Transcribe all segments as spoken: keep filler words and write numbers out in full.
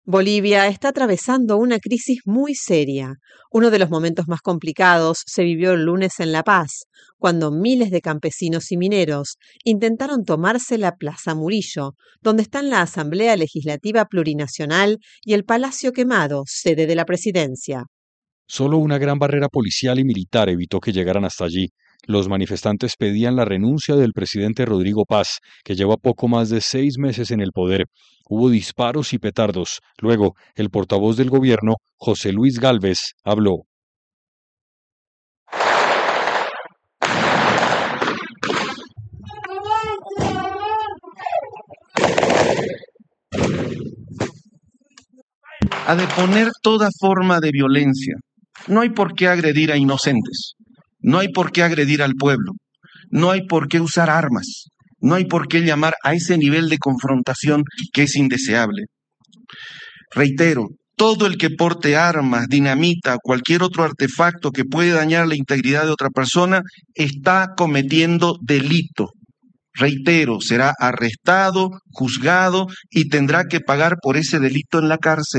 Bolivia está atravesando una crisis muy seria. Uno de los momentos más complicados se vivió el lunes en La Paz, cuando miles de campesinos y mineros intentaron tomarse la Plaza Murillo, donde están la Asamblea Legislativa Plurinacional y el Palacio Quemado, sede de la presidencia. Solo una gran barrera policial y militar evitó que llegaran hasta allí. Los manifestantes pedían la renuncia del presidente Rodrigo Paz, que lleva poco más de seis meses en el poder. Hubo disparos y petardos. Luego, el portavoz del gobierno, José Luis Gálvez, habló. A deponer toda forma de violencia. No hay por qué agredir a inocentes. No hay por qué agredir al pueblo. No hay por qué usar armas. No hay por qué llamar a ese nivel de confrontación que es indeseable. Reitero, todo el que porte armas, dinamita, cualquier otro artefacto que puede dañar la integridad de otra persona, está cometiendo delito. Reitero, será arrestado, juzgado y tendrá que pagar por ese delito en la cárcel.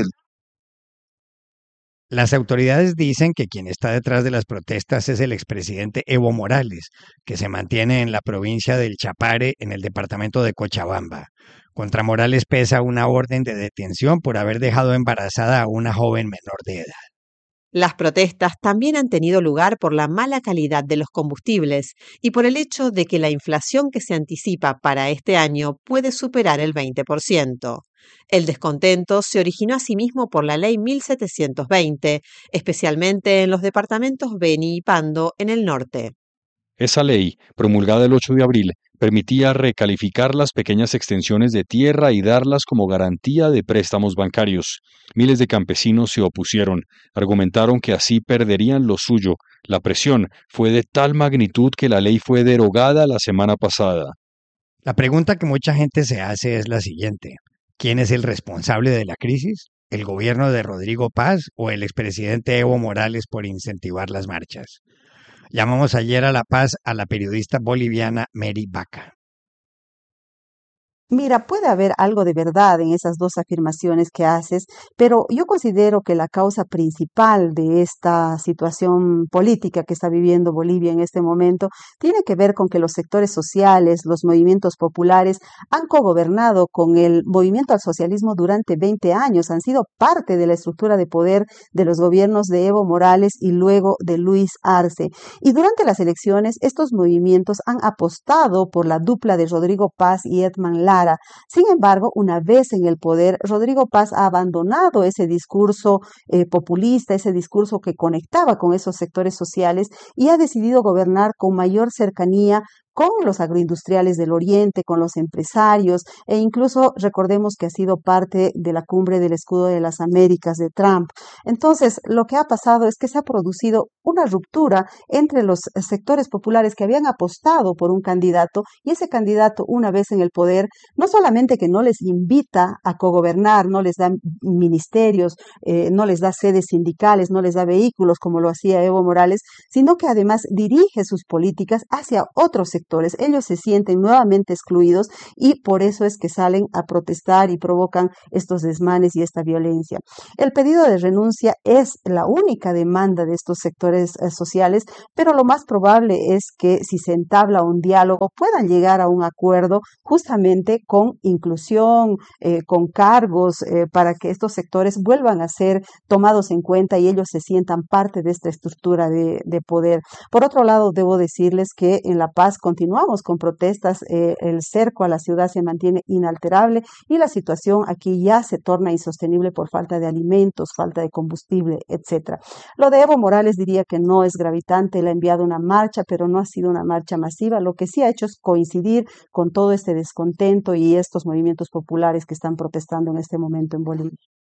Las autoridades dicen que quien está detrás de las protestas es el expresidente Evo Morales, que se mantiene en la provincia del Chapare, en el departamento de Cochabamba. Contra Morales pesa una orden de detención por haber dejado embarazada a una joven menor de edad. Las protestas también han tenido lugar por la mala calidad de los combustibles y por el hecho de que la inflación que se anticipa para este año puede superar el veinte por ciento. El descontento se originó asimismo por la Ley mil setecientos veinte, especialmente en los departamentos Beni y Pando en el norte. Esa ley, promulgada el ocho de abril, permitía recalificar las pequeñas extensiones de tierra y darlas como garantía de préstamos bancarios. Miles de campesinos se opusieron, argumentaron que así perderían lo suyo. La presión fue de tal magnitud que la ley fue derogada la semana pasada. La pregunta que mucha gente se hace es la siguiente: ¿quién es el responsable de la crisis? ¿El gobierno de Rodrigo Paz o el expresidente Evo Morales por incentivar las marchas? Llamamos ayer a La Paz a la periodista boliviana Mary Vaca. Mira, puede haber algo de verdad en esas dos afirmaciones que haces, pero yo considero que la causa principal de esta situación política que está viviendo Bolivia en este momento tiene que ver con que los sectores sociales, los movimientos populares han cogobernado con el movimiento al socialismo durante veinte años, han sido parte de la estructura de poder de los gobiernos de Evo Morales y luego de Luis Arce. Y durante las elecciones, estos movimientos han apostado por la dupla de Rodrigo Paz y Edman Lara. Sin embargo, una vez en el poder, Rodrigo Paz ha abandonado ese discurso eh, populista, ese discurso que conectaba con esos sectores sociales y ha decidido gobernar con mayor cercanía con los agroindustriales del Oriente, con los empresarios, e incluso recordemos que ha sido parte de la cumbre del escudo de las Américas de Trump. Entonces, lo que ha pasado es que se ha producido una ruptura entre los sectores populares que habían apostado por un candidato y ese candidato, una vez en el poder, no solamente que no les invita a cogobernar, no les da ministerios, eh, no les da sedes sindicales, no les da vehículos como lo hacía Evo Morales, sino que además dirige sus políticas hacia otros sectores. Ellos se sienten nuevamente excluidos y por eso es que salen a protestar y provocan estos desmanes y esta violencia. El pedido de renuncia es la única demanda de estos sectores eh, sociales, pero lo más probable es que si se entabla un diálogo puedan llegar a un acuerdo justamente con inclusión, eh, con cargos, eh, para que estos sectores vuelvan a ser tomados en cuenta y ellos se sientan parte de esta estructura de, de poder. Por otro lado, debo decirles que en La Paz continuamos con protestas, eh, el cerco a la ciudad se mantiene inalterable y la situación aquí ya se torna insostenible por falta de alimentos, falta de combustible, etcétera. Lo de Evo Morales diría que no es gravitante, él ha enviado una marcha, pero no ha sido una marcha masiva, lo que sí ha hecho es coincidir con todo este descontento y estos movimientos populares que están protestando en este momento en Bolivia.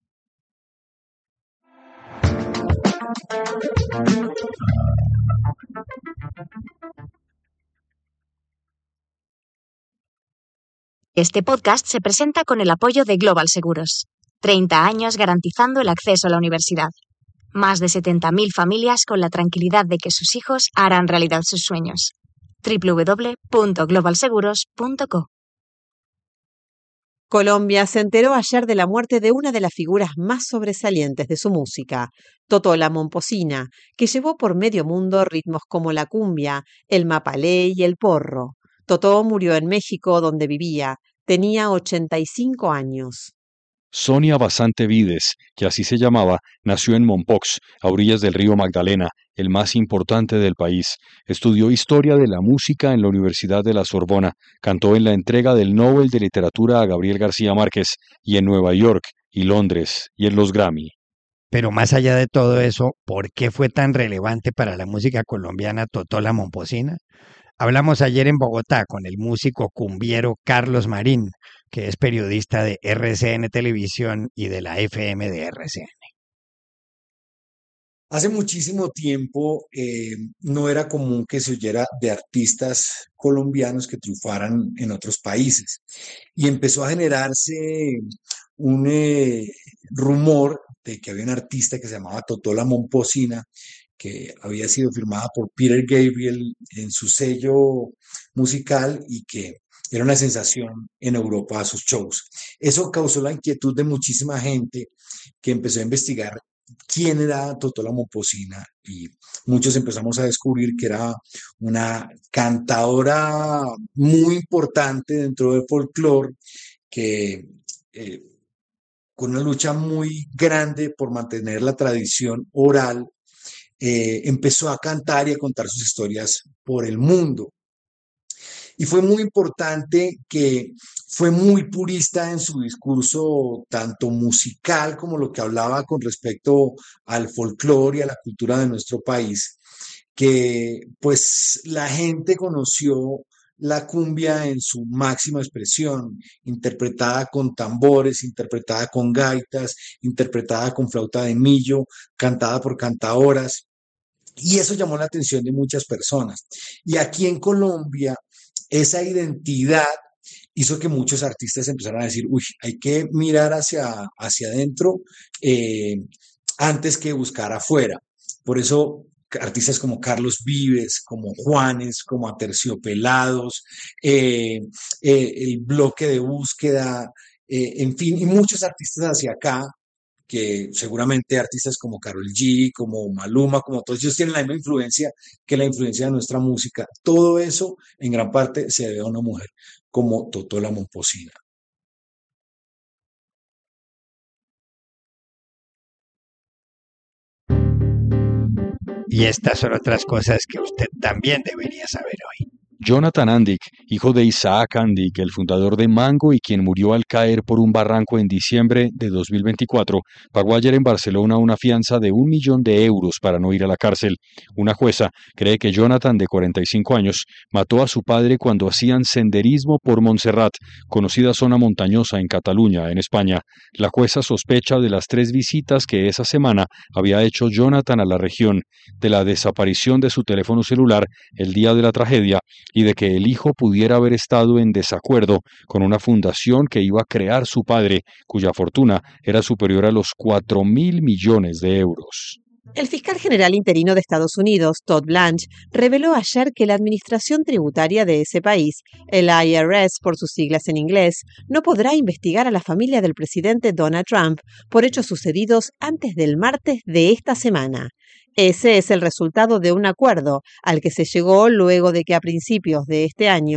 Este podcast se presenta con el apoyo de Global Seguros. treinta años garantizando el acceso a la universidad. Más de setenta mil familias con la tranquilidad de que sus hijos harán realidad sus sueños. doble u doble u doble u punto global seguros punto co Colombia se enteró ayer de la muerte de una de las figuras más sobresalientes de su música, Totó la Momposina, que llevó por medio mundo ritmos como la cumbia, el mapalé y el porro. Totó murió en México, donde vivía. Tenía ochenta y cinco años. Sonia Basante Vides, que así se llamaba, nació en Mompox, a orillas del río Magdalena, el más importante del país. Estudió Historia de la Música en la Universidad de la Sorbona, cantó en la entrega del Nobel de Literatura a Gabriel García Márquez, y en Nueva York, y Londres, y en los Grammy. Pero más allá de todo eso, ¿por qué fue tan relevante para la música colombiana Totó la Momposina? Hablamos ayer en Bogotá con el músico cumbiero Carlos Marín, que es periodista de R C N Televisión y de la F M de R C N. Hace muchísimo tiempo eh, no era común que se oyera de artistas colombianos que triunfaran en otros países. Y empezó a generarse un eh, rumor de que había un artista que se llamaba Totó la Momposina, que había sido firmada por Peter Gabriel en su sello musical y que era una sensación en Europa a sus shows. Eso causó la inquietud de muchísima gente que empezó a investigar quién era Totó la Momposina y muchos empezamos a descubrir que era una cantadora muy importante dentro del folclore que eh, con una lucha muy grande por mantener la tradición oral eh, empezó a cantar y a contar sus historias por el mundo. Y fue muy importante que fue muy purista en su discurso, tanto musical como lo que hablaba con respecto al folclore y a la cultura de nuestro país, que pues la gente conoció la cumbia en su máxima expresión, interpretada con tambores, interpretada con gaitas, interpretada con flauta de millo, cantada por cantaoras. Y eso llamó la atención de muchas personas. Y aquí en Colombia, esa identidad hizo que muchos artistas empezaran a decir, uy, hay que mirar hacia, hacia adentro eh, antes que buscar afuera. Por eso artistas como Carlos Vives, como Juanes, como Aterciopelados, eh, eh, el bloque de búsqueda, eh, en fin, y muchos artistas hacia acá que seguramente artistas como Karol G, como Maluma, como todos ellos tienen la misma influencia que la influencia de nuestra música. Todo eso en gran parte se debe a una mujer como Totó la Momposina. Y estas son otras cosas que usted también debería saber hoy. Jonathan Andic, hijo de Isaac Andic, el fundador de Mango y quien murió al caer por un barranco en diciembre de dos mil veinticuatro, pagó ayer en Barcelona una fianza de un millón de euros para no ir a la cárcel. Una jueza cree que Jonathan, de cuarenta y cinco años, mató a su padre cuando hacían senderismo por Montserrat, conocida zona montañosa en Cataluña, en España. La jueza sospecha de las tres visitas que esa semana había hecho Jonathan a la región, de la desaparición de su teléfono celular el día de la tragedia y de que el hijo pudiera haber estado en desacuerdo con una fundación que iba a crear su padre, cuya fortuna era superior a los cuatro mil millones de euros. El fiscal general interino de Estados Unidos, Todd Blanche, reveló ayer que la administración tributaria de ese país, el I R S por sus siglas en inglés, no podrá investigar a la familia del presidente Donald Trump por hechos sucedidos antes del martes de esta semana. Ese es el resultado de un acuerdo al que se llegó luego de que a principios de este año